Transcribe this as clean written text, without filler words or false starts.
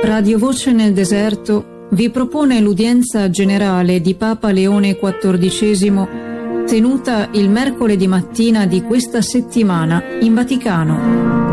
Radio Voce nel Deserto vi propone l'udienza generale di Papa Leone XIV tenuta il mercoledì mattina di questa settimana in Vaticano.